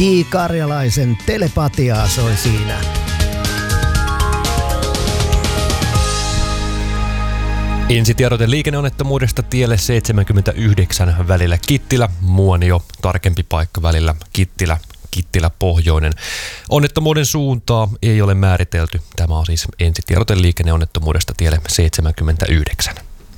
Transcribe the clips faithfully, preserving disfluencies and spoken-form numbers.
J. Karjalaisen Telepatiaa soi siinä. Ensitiedote liikenneonnettomuudesta tielle seitsemänkymmentäyhdeksän välillä Kittilä, Muonio, tarkempi paikka välillä Kittilä, Kittilä Pohjoinen. Onnettomuuden suuntaa ei ole määritelty. Tämä on siis ensitiedote liikenneonnettomuudesta tielle seitsemänkymmentäyhdeksän.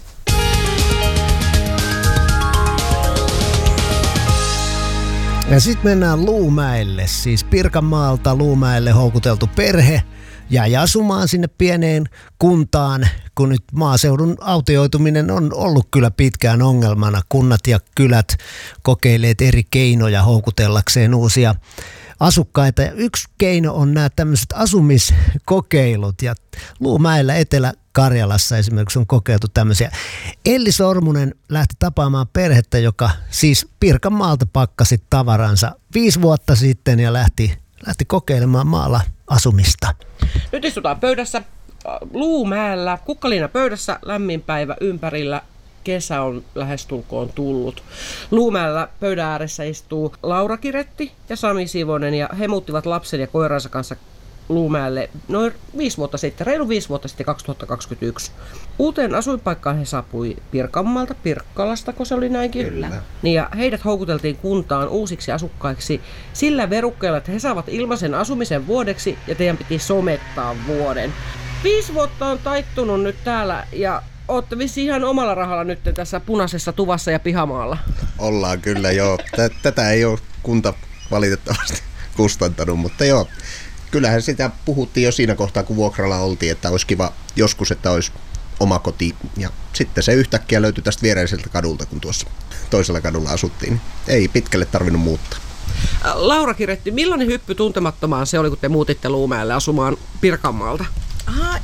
Ja sitten mennään Luumäelle, siis Pirkanmaalta Luumäelle houkuteltu perhe jäi asumaan sinne pieneen kuntaan, kun nyt maaseudun autioituminen on ollut kyllä pitkään ongelmana. Kunnat ja kylät kokeilevat eri keinoja houkutellakseen uusia asukkaita. Ja yksi keino on nämä tämmöiset asumiskokeilut ja Luumäellä Etelä-Karjalassa esimerkiksi on kokeiltu tämmöisiä. Elli Sormunen lähti tapaamaan perhettä, joka siis Pirkanmaalta pakkasi tavaransa viisi vuotta sitten ja lähti, lähti kokeilemaan maalla asumista. Nyt istutaan pöydässä Luumäellä, kukkaliina pöydässä, lämmin päivä ympärillä. Kesä on lähestulkoon tullut. Luumäellä pöydän ääressä istuu Laura Kiretti ja Sami Sivonen ja he muuttivat lapsen ja koiransa kanssa Luumäelle noin viisi vuotta sitten, reilu viisi vuotta sitten kaksituhattakaksikymmentäyksi. Uuteen asuinpaikkaan he saapui Pirkanmaalta, Pirkkalasta, kun se oli näinkin. Kyllä. Niin ja heidät houkuteltiin kuntaan uusiksi asukkaiksi sillä verukkeella, että he saavat ilmaisen asumisen vuodeksi ja teidän piti somettaa vuoden. Viisi vuotta on taittunut nyt täällä ja ootte vissiin ihan omalla rahalla nyt tässä punaisessa tuvassa ja pihamaalla. Ollaan kyllä, joo. Tätä ei ole kunta valitettavasti kustantanut, mutta joo. Kyllähän sitä puhuttiin jo siinä kohtaa, kun vuokralla oltiin, että olisi kiva joskus, että olisi oma koti. Ja sitten se yhtäkkiä löytyi tästä viereiseltä kadulta, kun tuossa toisella kadulla asuttiin. Ei pitkälle tarvinnut muuttaa. Laura Kiretti, millainen hyppy tuntemattomaan se oli, kun te muutitte Luumäelle asumaan Pirkanmaalta? Aha,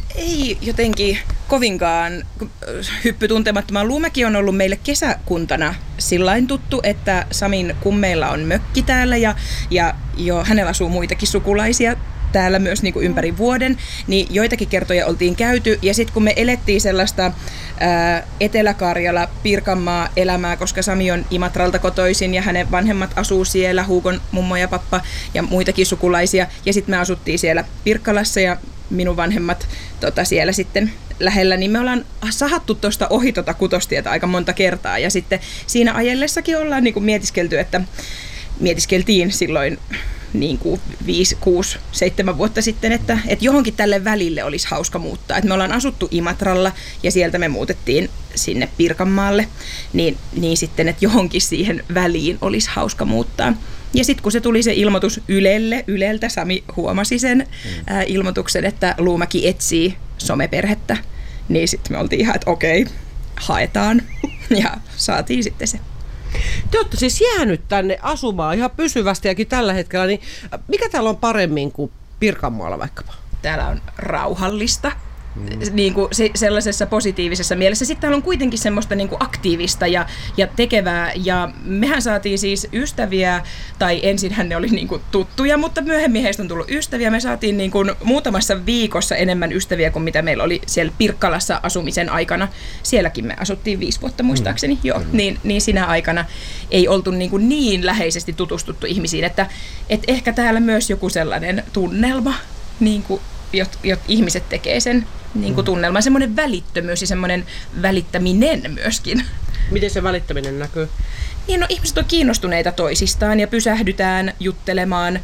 ei jotenkin kovinkaan hyppy tuntemattomaan. Luumäki on ollut meille kesäkuntana sillain tuttu, että Samin kummeilla on mökki täällä ja, ja jo hänellä asuu muitakin sukulaisia täällä myös niin kuin ympäri vuoden, niin joitakin kertoja oltiin käyty. Ja sitten kun me elettiin sellaista ää, Etelä-Karjala, Pirkanmaa elämää, koska Sami on Imatralta kotoisin ja hänen vanhemmat asuu siellä, Huukon mummo ja pappa ja muitakin sukulaisia. Ja sitten me asuttiin siellä Pirkkalassa ja minun vanhemmat tota, siellä sitten lähellä, niin me ollaan sahattu tuosta ohi tuota Kutostietä aika monta kertaa. Ja sitten siinä ajellessakin ollaan niin kuin mietiskelty, että mietiskeltiin silloin niin kuin viisi, kuusi, seitsemän vuotta sitten, että, että johonkin tälle välille olisi hauska muuttaa. Että me ollaan asuttu Imatralla ja sieltä me muutettiin sinne Pirkanmaalle, niin, niin sitten, että johonkin siihen väliin olisi hauska muuttaa. Ja sitten kun se tuli se ilmoitus Ylelle, Yleltä Sami huomasi sen mm. ää, ilmoituksen, että Luumäki etsii someperhettä, niin sitten me oltiin ihan, että okei, haetaan ja saatiin sitten se. Te olette siis jäänyt tänne asumaan ihan pysyvästiäkin tällä hetkellä, niin mikä täällä on paremmin kuin Pirkanmaalla vaikkapa? Täällä on rauhallista. Mm. Niin kuin se, sellaisessa positiivisessa mielessä. Sitten täällä on kuitenkin semmoista niin kuin aktiivista ja, ja tekevää. Ja mehän saatiin siis ystäviä, tai ensinhän ne oli niin kuin tuttuja, mutta myöhemmin heistä on tullut ystäviä. Me saatiin niin kuin muutamassa viikossa enemmän ystäviä kuin mitä meillä oli siellä Pirkkalassa asumisen aikana. Sielläkin me asuttiin viisi vuotta muistaakseni. Mm. Joo, niin, niin sinä aikana ei oltu niin, kuin niin läheisesti tutustuttu ihmisiin, että, että ehkä täällä myös joku sellainen tunnelma, niin kuin Jot, jot ihmiset tekee sen niin kuin tunnelman, semmoinen välittömyys ja semmoinen välittäminen myöskin. Miten se välittäminen näkyy? Niin, no, ihmiset on kiinnostuneita toisistaan ja pysähdytään juttelemaan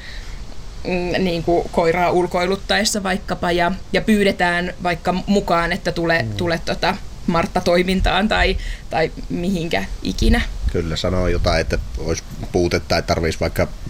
mm, niin kuin koiraa ulkoiluttaessa vaikkapa ja, ja pyydetään vaikka mukaan, että tule, mm. tule tota Martta-toimintaan tai, tai mihinkä ikinä. Kyllä sanoo jotain, että olisi puutetta, että tarvitsisi vaikka